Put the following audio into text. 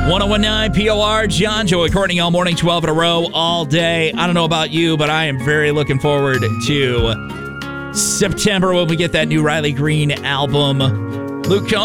1019 POR, John, Joey, Courtney, all morning, 12 in a row, all day. I don't know about you, but I am very looking forward to September when we get that new Riley Green album. Luke Combs